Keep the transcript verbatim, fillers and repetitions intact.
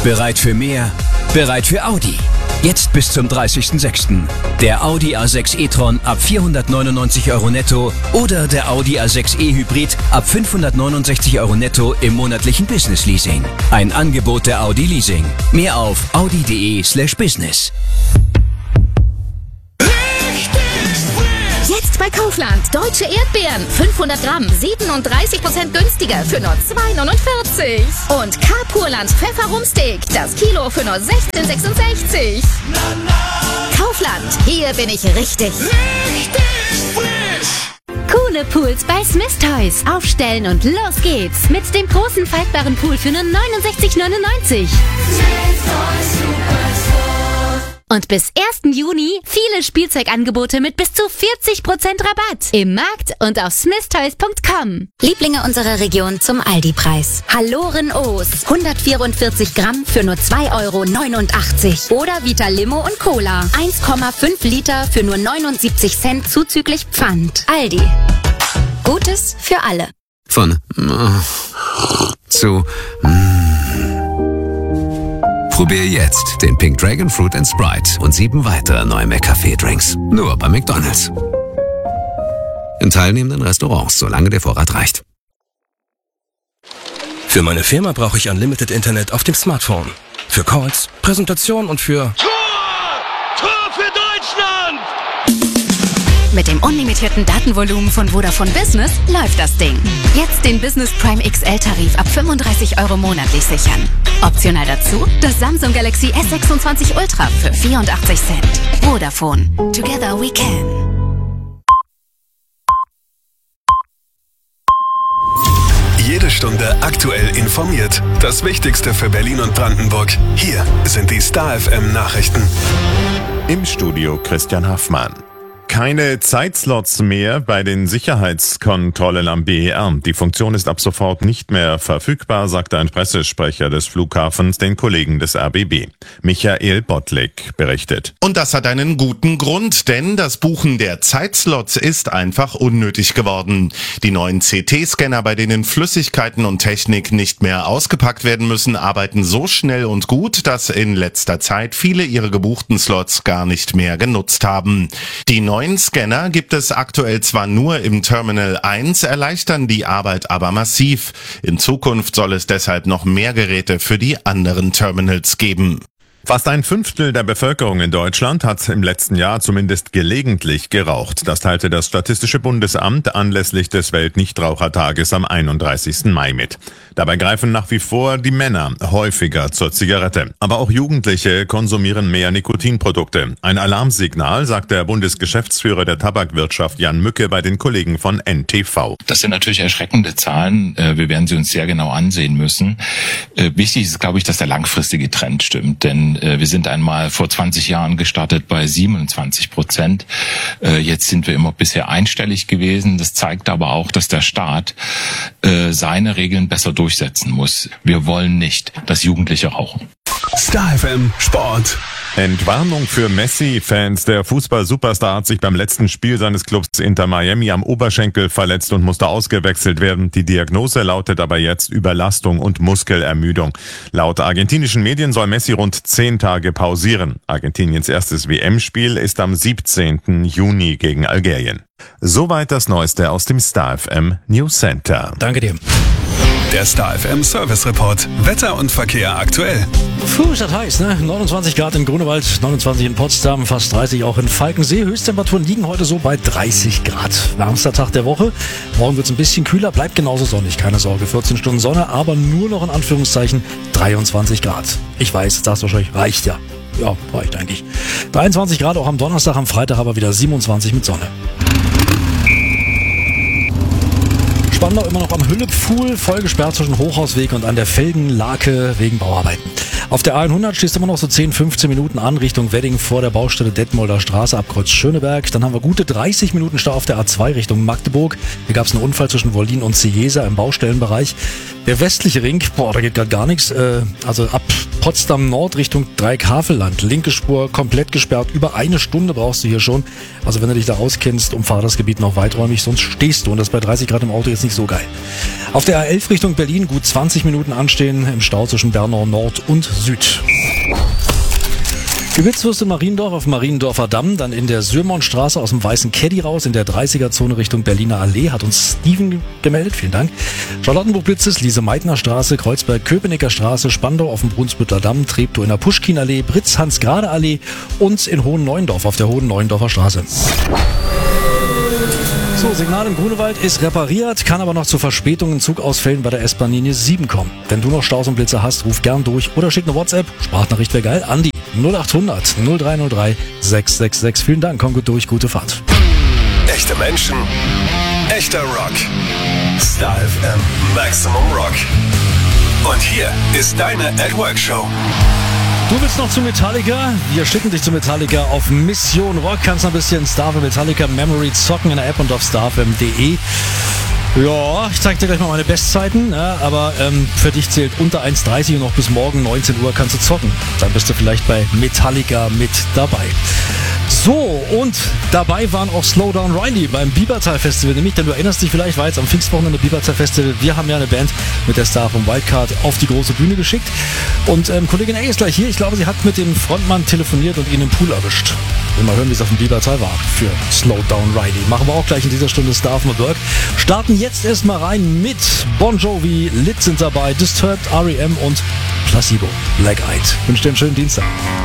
Bereit für mehr? Bereit für Audi. Jetzt bis zum dreißigsten sechsten Der Audi A sechs e-tron ab vierhundertneunundneunzig Euro netto oder der Audi A sechs e Hybrid ab fünfhundertneunundsechzig Euro netto im monatlichen Business Leasing. Ein Angebot der Audi Leasing. Mehr auf audi.de slash business. Jetzt bei Kaufland. Deutsche Erdbeeren. fünfhundert Gramm. siebenunddreißig Prozent günstiger für nur zwei neunundvierzig. Und K-Purland Pfefferumsteak. Das Kilo für nur sechzehn sechsundsechzig. Kaufland. Hier bin ich richtig. Richtig frisch. Coole Pools bei Smith Toys. Aufstellen und los geht's. Mit dem großen faltbaren Pool für nur neunundsechzig neunundneunzig. Smith Toys Superstore. Und bis ersten Juni viele Spielzeugangebote mit bis zu vierzig Prozent Rabatt. Im Markt und auf smith toys punkt com. Lieblinge unserer Region zum Aldi-Preis. Halloren O's. hundertvierundvierzig Gramm für nur zwei Euro neunundachtzig. Oder Vita Limo und Cola. eins Komma fünf Liter für nur neunundsiebzig Cent zuzüglich Pfand. Aldi. Gutes für alle. Von zu Probier jetzt den Pink Dragon Fruit and Sprite und sieben weitere neue McCafé-Drinks. Nur bei McDonald's. In teilnehmenden Restaurants, solange der Vorrat reicht. Für meine Firma brauche ich Unlimited Internet auf dem Smartphone. Für Calls, Präsentation und für... Tor! Tor für Deutschland! Mit dem unlimitierten Datenvolumen von Vodafone Business läuft das Ding. Jetzt den Business Prime X L-Tarif ab fünfunddreißig Euro monatlich sichern. Optional dazu das Samsung Galaxy S sechsundzwanzig Ultra für vierundachtzig Cent. Vodafone. Together we can. Jede Stunde aktuell informiert. Das Wichtigste für Berlin und Brandenburg. Hier sind die Star F M Nachrichten. Im Studio Christian Haffmann. Keine Zeitslots mehr bei den Sicherheitskontrollen am B E R. Die Funktion ist ab sofort nicht mehr verfügbar, sagte ein Pressesprecher des Flughafens den Kollegen des R B B. Michael Bottlik berichtet. Und das hat einen guten Grund, denn das Buchen der Zeitslots ist einfach unnötig geworden. Die neuen C T-Scanner, bei denen Flüssigkeiten und Technik nicht mehr ausgepackt werden müssen, arbeiten so schnell und gut, dass in letzter Zeit viele ihre gebuchten Slots gar nicht mehr genutzt haben. Die neuen Scanner gibt es aktuell zwar nur im Terminal eins, erleichtern die Arbeit aber massiv. In Zukunft soll es deshalb noch mehr Geräte für die anderen Terminals geben. Fast ein Fünftel der Bevölkerung in Deutschland hat im letzten Jahr zumindest gelegentlich geraucht. Das teilte das Statistische Bundesamt anlässlich des Weltnichtrauchertages am einunddreißigsten Mai mit. Dabei greifen nach wie vor die Männer häufiger zur Zigarette. Aber auch Jugendliche konsumieren mehr Nikotinprodukte. Ein Alarmsignal, sagt der Bundesgeschäftsführer der Tabakwirtschaft Jan Mücke bei den Kollegen von N T V. Das sind natürlich erschreckende Zahlen. Wir werden sie uns sehr genau ansehen müssen. Wichtig ist, glaube ich, dass der langfristige Trend stimmt, denn wir sind einmal vor zwanzig Jahren gestartet bei siebenundzwanzig Prozent. Jetzt sind wir immer bisher einstellig gewesen. Das zeigt aber auch, dass der Staat seine Regeln besser durchsetzen muss. Wir wollen nicht, dass Jugendliche rauchen. Star F M Sport. Entwarnung für Messi-Fans. Der Fußball-Superstar hat sich beim letzten Spiel seines Clubs Inter Miami am Oberschenkel verletzt und musste ausgewechselt werden. Die Diagnose lautet aber jetzt Überlastung und Muskelermüdung. Laut argentinischen Medien soll Messi rund zehn Tage pausieren. Argentiniens erstes W M-Spiel ist am siebzehnten Juni gegen Algerien. Soweit das Neueste aus dem Star F M News Center. Danke dir. Der Star F M Service Report. Wetter und Verkehr aktuell. Puh, ist das heiß, ne? neunundzwanzig Grad in Grunewald, neunundzwanzig in Potsdam, fast dreißig auch in Falkensee. Höchsttemperaturen liegen heute so bei dreißig Grad. Wärmster Tag der Woche. Morgen wird es ein bisschen kühler, bleibt genauso sonnig, keine Sorge. vierzehn Stunden Sonne, aber nur noch in Anführungszeichen dreiundzwanzig Grad. Ich weiß, jetzt sagst du wahrscheinlich, reicht ja. Ja, reicht eigentlich. dreiundzwanzig Grad auch am Donnerstag, am Freitag aber wieder siebenundzwanzig mit Sonne. Spandau immer noch am Hüllepfuhl, voll gesperrt zwischen Hochhausweg und an der Felgenlake wegen Bauarbeiten. Auf der A hundert stehst du immer noch so zehn, fünfzehn Minuten an Richtung Wedding vor der Baustelle Detmolder Straße ab Kreuz Schöneberg. Dann haben wir gute dreißig Minuten Stau auf der A zwei Richtung Magdeburg. Hier gab es einen Unfall zwischen Wollin und Ciesa im Baustellenbereich. Der westliche Ring, boah, da geht gerade gar nichts. Äh, also ab Potsdam Nord Richtung Dreieckhavelland. Linke Spur komplett gesperrt. Über eine Stunde brauchst du hier schon. Also wenn du dich da auskennst, umfahr das Gebiet noch weiträumig, sonst stehst du. Und das bei dreißig Grad im Auto jetzt nicht nicht so geil. Auf der A elf Richtung Berlin gut zwanzig Minuten anstehen im Stau zwischen Bernau Nord und Süd. Gewitzwürste Mariendorf auf Mariendorfer Damm, dann in der Sürmonstraße aus dem Weißen Caddy raus, in der dreißiger-Zone Richtung Berliner Allee, hat uns Steven gemeldet, vielen Dank. Charlottenburg-Blitzes, Lise-Meitner-Straße, Kreuzberg-Köpenicker Straße, Spandau auf dem Brunsbüttler Damm, Treptow in der Puschkin-Allee, Britz-Hans-Grade-Allee und in Hohen-Neuendorf auf der Hohen-Neuendorfer Straße. So, Signal im Grunewald ist repariert, kann aber noch zu Verspätungen, Zugausfällen bei der S-Bahn-Linie sieben kommen. Wenn du noch Staus und Blitze hast, ruf gern durch oder schick eine WhatsApp. Sprachnachricht wäre geil. Andi null acht hundert null drei null drei sechs sechs sechs. Vielen Dank, komm gut durch, gute Fahrt. Echte Menschen, echter Rock. Star F M Maximum Rock. Und hier ist deine At Work Show. Du willst noch zu Metallica? Wir schicken dich zu Metallica auf Mission Rock. Kannst noch ein bisschen Star F M Metallica Memory zocken in der App und auf star f m punkt d e. Ja, ich zeig dir gleich mal meine Bestzeiten, ja, aber ähm, für dich zählt unter eins dreißig und noch bis morgen neunzehn Uhr kannst du zocken. Dann bist du vielleicht bei Metallica mit dabei. So, und dabei waren auch Slowdown Riley beim Biebertal Festival, nämlich, denn du erinnerst dich vielleicht, war jetzt am Pfingstwochenende Biebertal Festival. Wir haben ja eine Band mit der Star vom Wildcard auf die große Bühne geschickt. Und ähm, Kollegin A ist gleich hier. Ich glaube, sie hat mit dem Frontmann telefoniert und ihn im Pool erwischt. Wir mal hören, wie es auf dem Biebertal war für Slowdown Riley. Machen wir auch gleich in dieser Stunde Star from the Work. Starten jetzt erstmal rein mit Bon Jovi, Lit sind dabei, Disturbed, R E M und Placebo, Black Eyed. Ich wünsche dir einen schönen Dienstag.